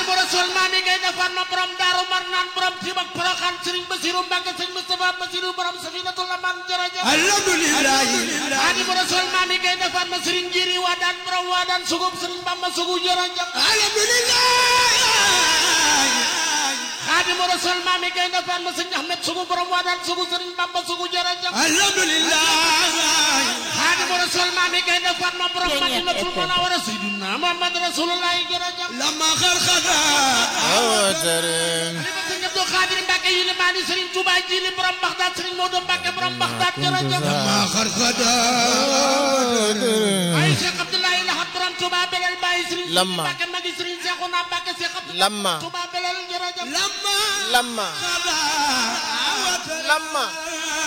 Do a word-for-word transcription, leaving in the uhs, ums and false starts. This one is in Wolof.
Xaadimu Rasuul maami ngay defar ma borom Daaru Marnaan borom Tiib ak Poroxaan Sëriñ Basiru Mbàkke Sëriñ Mustafa Basiru borom Safinatul Amaan jërëjëf alhamdulillah Xaadimu Rasuul maami ngay defar ma Sëriñ Jiiri Waadaan borom Waadaan sugub Sëriñ Bamba sugu jërëjëf alhamdulillah Xaadimu Rasuul maami ngay defar ma Sëriñ Ahmed sugu borom Waadaan sugu Sëriñ Bamba sugu jërëjëf alhamdulillah Xaadimu Rasuul maami ngay defar ma borom Madinatul Munawwara Sayyidina Muhammad Rasulullah jërëjëf lama kharkhada awtarin Abdou Khadir Mbacke yi limaani Serigne Touba Jili borom Baxdaad Serigne Modou Mbacke borom Baxdaad jërëjëf lama kharkhada ay Cheikh Abdoulaye Lahad borom Touba Belel Baye Serigne Lamma. Mbacke magi Serigne Cheikhouna Mbacke Cheikh Abdoulaye Lamma. Touba Belel jërëjëf lama lamma khada lamma